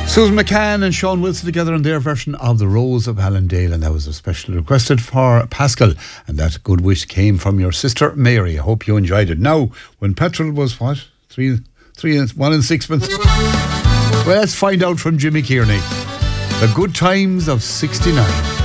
Susan McCann and Sean Wilson together on their version of The Rose of Allendale, and that was especially requested for Pascal, and that good wish came from your sister Mary. I hope you enjoyed it. Now, when petrol was what? 1 and sixpence? Well, let's find out from Jimmy Kearney. The good times of '69.